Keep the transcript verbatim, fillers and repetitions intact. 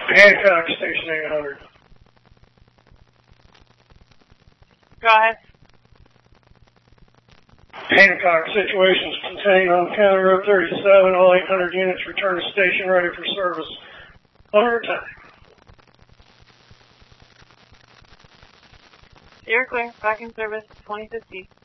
Hancock, Station eight hundred. Go ahead. Hancock, situations contained on County Road thirty-seven. All eight hundred units return to station ready for service. On our time. You're clear. Back in service, twenty fifty.